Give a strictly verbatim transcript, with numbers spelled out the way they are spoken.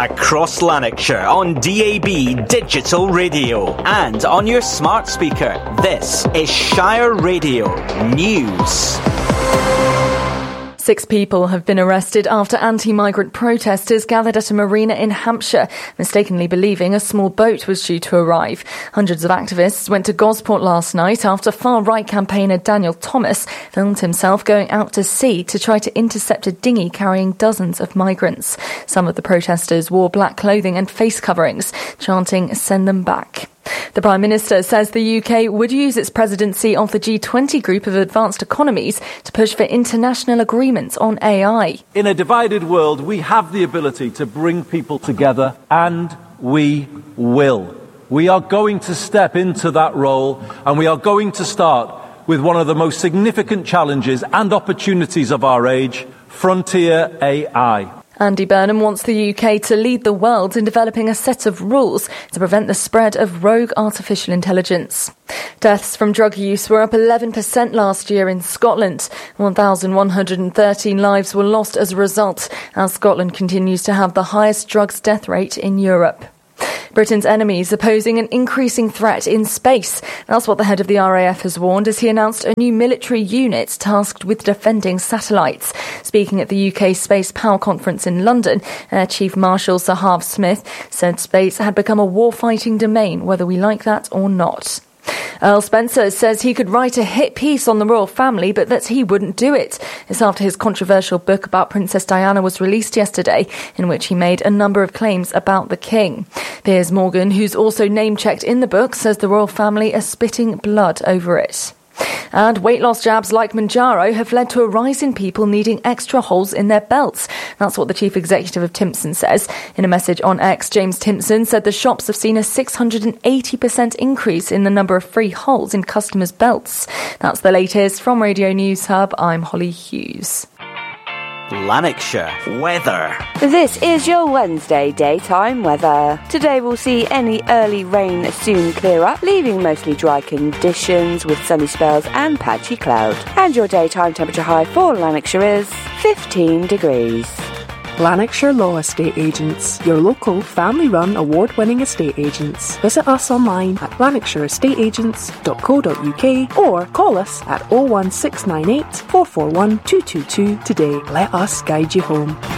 across Lanarkshire on D A B Digital Radio and on your smart speaker. This is Shire Radio News. Six people have been arrested after anti-migrant protesters gathered at a marina in Hampshire, mistakenly believing a small boat was due to arrive. Hundreds of activists went to Gosport last night after far-right campaigner Daniel Thomas filmed himself going out to sea to try to intercept a dinghy carrying dozens of migrants. Some of the protesters wore black clothing and face coverings, chanting, "Send them back." The Prime Minister says the U K would use its presidency of the G twenty group of advanced economies to push for international agreements on A I. In a divided world, we have the ability to bring people together, and we will. We are going to step into that role, and we are going to start with one of the most significant challenges and opportunities of our age, frontier A I. Andy Burnham wants the U K to lead the world in developing a set of rules to prevent the spread of rogue artificial intelligence. Deaths from drug use were up eleven percent last year in Scotland. one thousand one hundred thirteen lives were lost as a result, as Scotland continues to have the highest drugs death rate in Europe. Britain's enemies are posing an increasing threat in space. That's what the head of the R A F has warned as he announced a new military unit tasked with defending satellites. Speaking at the U K Space Power Conference in London, Air Chief Marshal Sir Harv Smith said space had become a war-fighting domain, whether we like that or not. Earl Spencer says he could write a hit piece on the royal family, but that he wouldn't do it. It's after his controversial book about Princess Diana was released yesterday, in which he made a number of claims about the king. Piers Morgan, who's also name-checked in the book, says the royal family are spitting blood over it. And weight loss jabs like Mounjaro have led to a rise in people needing extra holes in their belts. That's what the chief executive of Timpson says. In a message on X, James Timpson said the shops have seen a six hundred eighty percent increase in the number of free holes in customers' belts. That's the latest from Radio News Hub. I'm Holly Hughes. Lanarkshire weather. This is your Wednesday daytime weather. Today we'll see any early rain soon clear up, leaving mostly dry conditions with sunny spells and patchy cloud. And your daytime temperature high for Lanarkshire is fifteen degrees. Lanarkshire Law Estate Agents, your local family-run award-winning estate agents. Visit us online at lanarkshire estate agents dot co dot uk or call us at oh one six nine eight, four four one, two two two today. Let us guide you home.